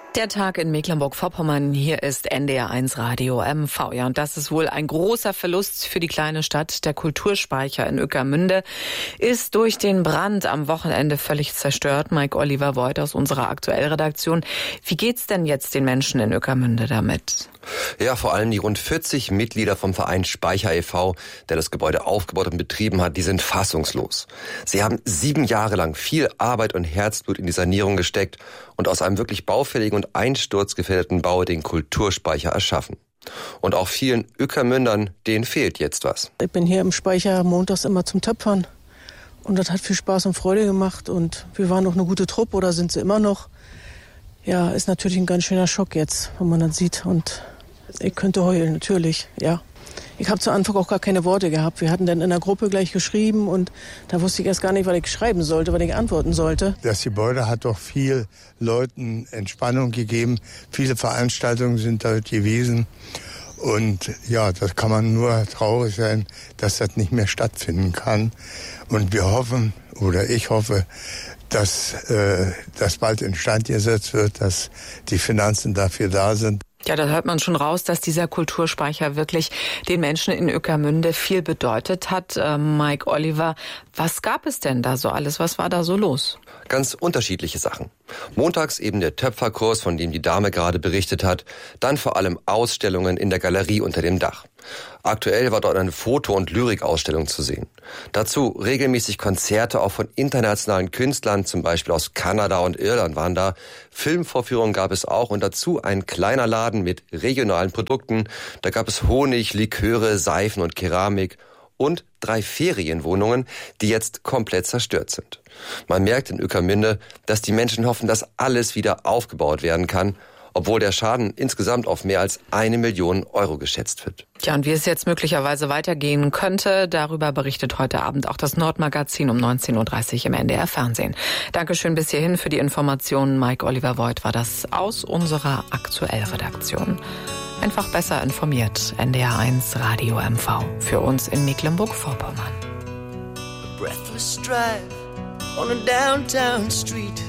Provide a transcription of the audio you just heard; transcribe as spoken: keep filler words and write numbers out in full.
Der Tag in Mecklenburg-Vorpommern, hier ist N D R eins Radio M V. Ja, und das ist wohl ein großer Verlust für die kleine Stadt. Der Kulturspeicher in Ueckermünde ist durch den Brand am Wochenende völlig zerstört. Mike Oliver Voigt aus unserer Aktuellredaktion. Wie geht's denn jetzt den Menschen in Ueckermünde damit? Ja, vor allem die rund vierzig Mitglieder vom Verein Speicher e V, der das Gebäude aufgebaut und betrieben hat, die sind fassungslos. Sie haben sieben Jahre lang viel Arbeit und Herzblut in die Sanierung gesteckt und aus einem wirklich baufälligen und einsturzgefährdeten Bau den Kulturspeicher erschaffen. Und auch vielen Ueckermündern, denen fehlt jetzt was. Ich bin hier im Speicher montags immer zum Töpfern und das hat viel Spaß und Freude gemacht und wir waren noch eine gute Truppe oder sind sie immer noch. Ja, ist natürlich ein ganz schöner Schock jetzt, wenn man das sieht und ich könnte heulen, natürlich, ja. Ich habe zu Anfang auch gar keine Worte gehabt. Wir hatten dann in der Gruppe gleich geschrieben und da wusste ich erst gar nicht, was ich schreiben sollte, was ich antworten sollte. Das Gebäude hat doch viel Leuten Entspannung gegeben. Viele Veranstaltungen sind dort gewesen. Und ja, das kann man nur traurig sein, dass das nicht mehr stattfinden kann. Und wir hoffen, oder ich hoffe, dass äh, das bald instand gesetzt wird, dass die Finanzen dafür da sind. Ja, da hört man schon raus, dass dieser Kulturspeicher wirklich den Menschen in Ueckermünde viel bedeutet hat. Äh, Mike Oliver, was gab es denn da so alles? Was war da so los? Ganz unterschiedliche Sachen. Montags eben der Töpferkurs, von dem die Dame gerade berichtet hat. Dann vor allem Ausstellungen in der Galerie unter dem Dach. Aktuell war dort eine Foto- und Lyrikausstellung zu sehen. Dazu regelmäßig Konzerte auch von internationalen Künstlern, zum Beispiel aus Kanada und Irland waren da. Filmvorführungen gab es auch und dazu ein kleiner Laden mit regionalen Produkten. Da gab es Honig, Liköre, Seifen und Keramik. Und drei Ferienwohnungen, die jetzt komplett zerstört sind. Man merkt in Ueckermünde, dass die Menschen hoffen, dass alles wieder aufgebaut werden kann, obwohl der Schaden insgesamt auf mehr als eine Million Euro geschätzt wird. Ja, und wie es jetzt möglicherweise weitergehen könnte, darüber berichtet heute Abend auch das Nordmagazin um neunzehn Uhr dreißig im N D R Fernsehen. Dankeschön bis hierhin für die Informationen. Mike Oliver Voigt war das aus unserer Aktuellredaktion. Einfach besser informiert. N D R eins Radio M V. Für uns in Mecklenburg-Vorpommern. A breathless drive on a downtown street.